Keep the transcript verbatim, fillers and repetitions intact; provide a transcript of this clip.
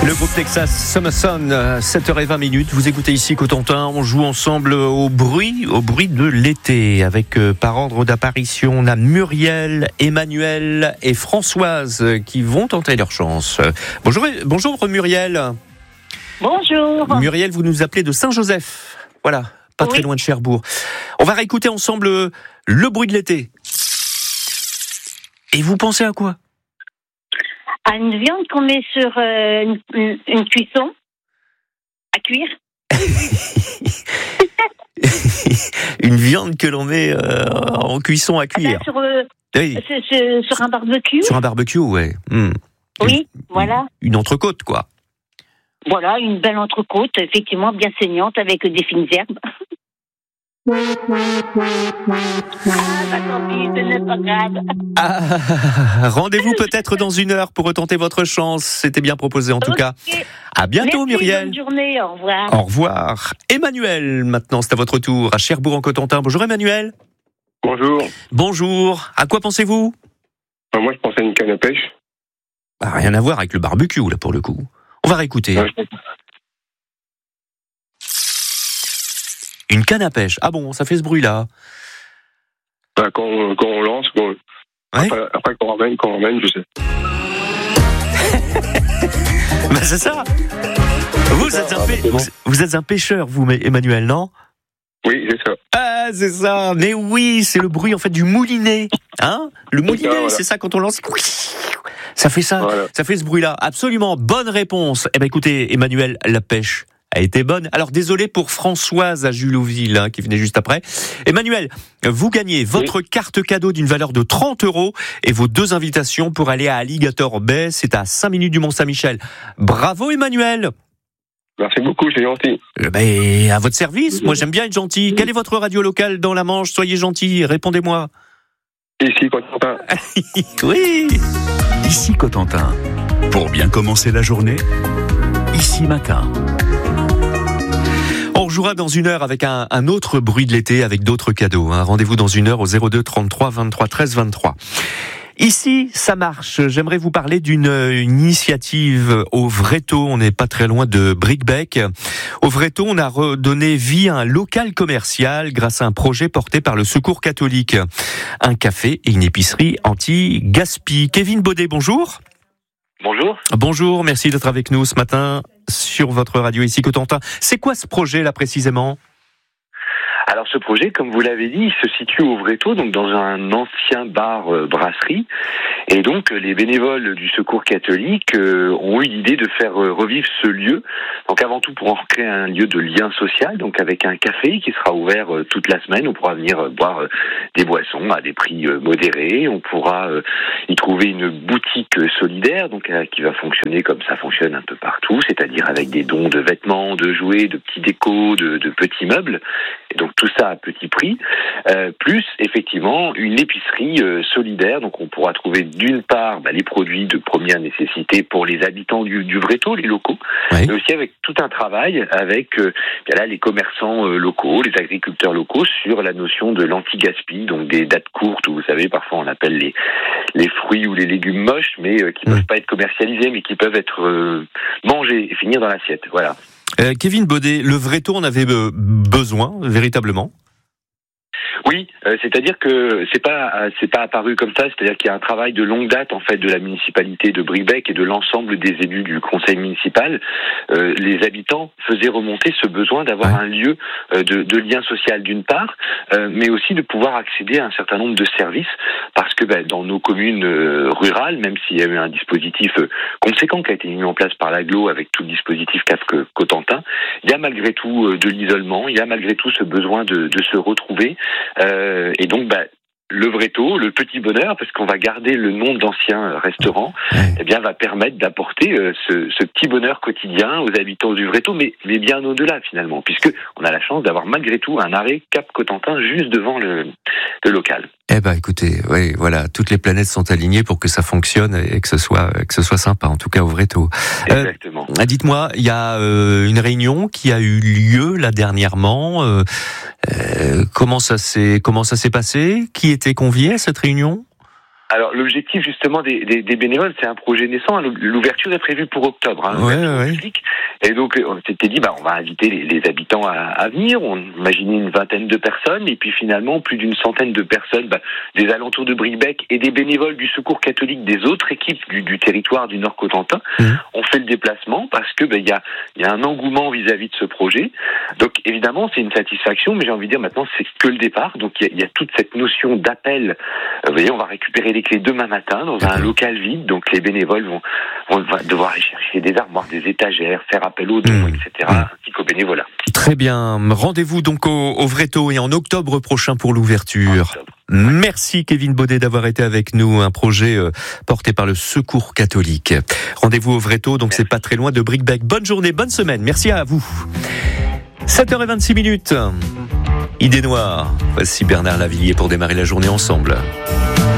Le groupe Texas Summer Sun, sept heures vingt minutes. Vous écoutez ici Cotentin. On joue ensemble au bruit, au bruit de l'été. Avec euh, par ordre d'apparition, on a Muriel, Emmanuel et Françoise qui vont tenter leur chance. Bonjour, bonjour Muriel. Bonjour. Muriel, vous nous appelez de Saint-Joseph. Voilà, pas oui. très loin de Cherbourg. On va réécouter ensemble euh, le bruit de l'été. Et vous pensez à quoi ? À une viande qu'on met sur euh, une, une, une cuisson à cuire. Une viande que l'on met euh, en cuisson à cuire. Ah ben, sur, euh, oui. c'est, c'est, sur un barbecue. Sur un barbecue, ouais. Mmh. Oui, une, voilà. Une entrecôte, quoi. Voilà, une belle entrecôte, effectivement bien saignante avec des fines herbes. Ah, bah tant pis, ce n'est pas grave. Ah, rendez-vous peut-être dans une heure pour retenter votre chance. C'était bien proposé en tout okay. cas. À bientôt, merci, Muriel. Bonne journée, au revoir. Au revoir. Emmanuel, maintenant c'est à votre tour, à Cherbourg en Cotentin. Bonjour Emmanuel. Bonjour. Bonjour. À quoi pensez-vous ? Enfin, moi je pensais à une canne à pêche. Bah, rien à voir avec le barbecue là pour le coup. On va réécouter. Ouais, je... Une canne à pêche. Ah bon, ça fait ce bruit-là. Bah, quand, on, quand on lance, quand... Ouais. après, après qu'on ramène, qu'on ramène, je sais. Bah c'est ça. Vous, êtes un pê... vous êtes un pêcheur, vous, Emmanuel, non ? Oui, c'est ça. Ah, c'est ça. Mais oui, c'est le bruit en fait du moulinet. Hein ? Le moulinet, c'est ça, voilà. C'est ça quand on lance. Ça fait ça. Voilà. Ça fait ce bruit-là. Absolument. Bonne réponse. Eh ben, écoutez, Emmanuel, la pêche a été bonne. Alors désolé pour Françoise à Julouville hein, qui venait juste après. Emmanuel, vous gagnez votre oui. carte cadeau d'une valeur de trente euros et vos deux invitations pour aller à Alligator Bay. C'est à cinq minutes du Mont-Saint-Michel. Bravo Emmanuel. Merci beaucoup, c'est gentil. Ben, à votre service. Moi j'aime bien être gentil. Quelle est votre radio locale dans la Manche ? Soyez gentil, répondez-moi. Ici Cotentin. Oui. Ici Cotentin. Pour bien commencer la journée, ici matin. On jouera dans une heure avec un, un autre bruit de l'été, avec d'autres cadeaux. Hein. Rendez-vous dans une heure au zéro deux trente-trois vingt-trois treize vingt-trois. Ici, ça marche. J'aimerais vous parler d'une une initiative au Vréto. On n'est pas très loin de Bricbec. Au Vréto, on a redonné vie à un local commercial grâce à un projet porté par le Secours catholique. Un café et une épicerie anti-gaspi. Kevin Baudet, bonjour. Bonjour. Bonjour, merci d'être avec nous ce matin sur votre radio ici Cotentin. C'est quoi ce projet là précisément ? Alors ce projet, comme vous l'avez dit, il se situe au Vréto, donc dans un ancien bar euh, brasserie. Et donc les bénévoles du Secours catholique euh, ont eu l'idée de faire euh, revivre ce lieu. Donc avant tout pour en créer un lieu de lien social, donc avec un café qui sera ouvert euh, toute la semaine. On pourra venir euh, boire euh, des boissons à des prix euh, modérés. On pourra euh, y trouver une boutique euh, solidaire, donc euh, qui va fonctionner comme ça fonctionne un peu partout, c'est-à-dire avec des dons de vêtements, de jouets, de petits décos, de, de petits meubles. Et donc tout ça à petit prix, euh, plus effectivement une épicerie euh, solidaire. Donc on pourra trouver d'une part bah, les produits de première nécessité pour les habitants du, du Vréto, les locaux, oui. mais aussi avec tout un travail avec euh, là, les commerçants euh, locaux, les agriculteurs locaux sur la notion de l'anti-gaspi, donc des dates courtes où vous savez parfois on appelle les les fruits ou les légumes moches, mais euh, qui ne mmh. peuvent pas être commercialisés, mais qui peuvent être euh, mangés et finir dans l'assiette. Voilà. Euh, Kevin Baudet, le Vréto en avait be- besoin, véritablement ? Oui, euh, c'est-à-dire que c'est pas c'est pas apparu comme ça, c'est-à-dire qu'il y a un travail de longue date en fait de la municipalité de Bricbec et de l'ensemble des élus du conseil municipal. Euh, les habitants faisaient remonter ce besoin d'avoir ouais. un lieu euh, de, de lien social d'une part, euh, mais aussi de pouvoir accéder à un certain nombre de services parce que ben, dans nos communes euh, rurales, même s'il y a eu un dispositif euh, conséquent qui a été mis en place par l'Aglo avec tout le dispositif C A F Cotentin, il y a malgré tout euh, de l'isolement, il y a malgré tout ce besoin de, de se retrouver. Euh, et donc, bah, le Vréto, le petit bonheur, parce qu'on va garder le nom d'ancien restaurant, eh bien, va permettre d'apporter euh, ce, ce petit bonheur quotidien aux habitants du Vréto, mais, mais bien au-delà finalement, puisque on a la chance d'avoir malgré tout un arrêt Cap Cotentin juste devant le, le local. Eh ben, écoutez, oui, voilà, toutes les planètes sont alignées pour que ça fonctionne et que ce soit que ce soit sympa, en tout cas au Vréto. Exactement. Euh, dites-moi, il y a euh, une réunion qui a eu lieu là dernièrement. Euh, euh, comment ça s'est comment ça s'est passé ? Qui était convié à cette réunion ? Alors l'objectif justement des, des, des bénévoles, c'est un projet naissant. L'ouverture est prévue pour octobre. Hein, ouais, ouais. Et donc on s'était dit, bah on va inviter les, les habitants à, à venir. On imaginait une vingtaine de personnes, et puis finalement plus d'une centaine de personnes bah, des alentours de Bricbec et des bénévoles du Secours catholique des autres équipes du, du territoire du Nord-Cotentin mmh. ont fait le déplacement parce que bah, il y a, y a un engouement vis-à-vis de ce projet. Donc évidemment c'est une satisfaction, mais j'ai envie de dire maintenant c'est que le départ. Donc il y, y a toute cette notion d'appel. Euh, vous voyez, on va récupérer les clés demain matin dans un local vide, donc les bénévoles vont, vont devoir aller chercher des armoires, des étagères, faire appel aux dons, mmh. et cetera, mmh. ainsi qu'aux bénévolats. Très bien. Rendez-vous donc au, au Vréto et en octobre prochain pour l'ouverture. Merci Kevin Baudet d'avoir été avec nous, un projet euh, porté par le Secours catholique. Rendez-vous au Vréto, donc Merci. C'est pas très loin de Bricbec. Bonne journée, bonne semaine. Merci à vous. sept heures vingt-six minutes. Idée noire. Voici Bernard Lavillier pour démarrer la journée ensemble.